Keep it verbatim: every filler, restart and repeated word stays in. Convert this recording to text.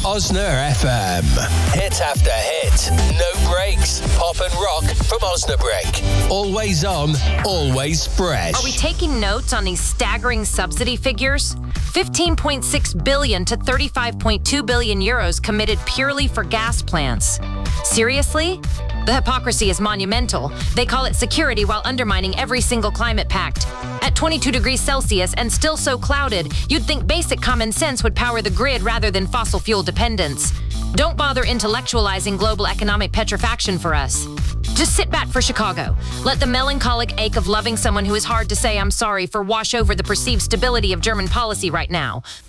Osna F M. Hit after hit. No breaks. Pop and rock from Osnabrück. Always on, always fresh. Are we taking notes on these staggering subsidy figures? fifteen point six billion to thirty-five point two billion euros committed purely for gas plants. Seriously? The hypocrisy is monumental. They call it security while undermining every single climate pact. At twenty-two degrees Celsius and still so clouded, you'd think basic common sense would power the grid rather than fossil fuel dependence. Don't bother intellectualizing global economic petrifaction for us. Just sit back for Chicago. Let the melancholic ache of loving someone who is hard to say I'm sorry for wash over the perceived stability of German policy right now.